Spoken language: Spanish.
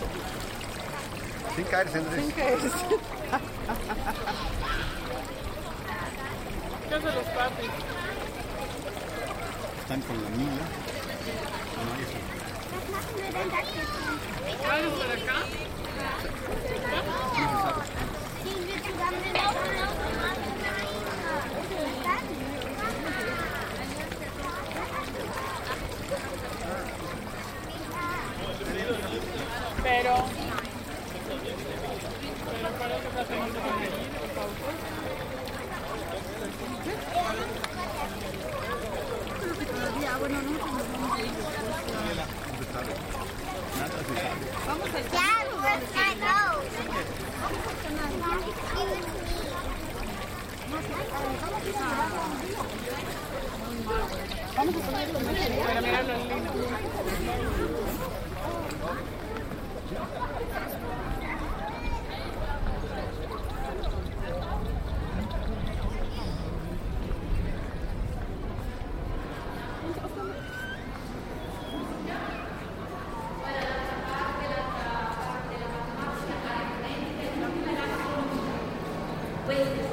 Sin caerse, Andrés. Sin caerse. ¿Qué hacen los papis? Están con la niña. ¿Algo por acá? Pero parece que hacen mucho Vamos a ponerlo. Pero mira los lindos. Pues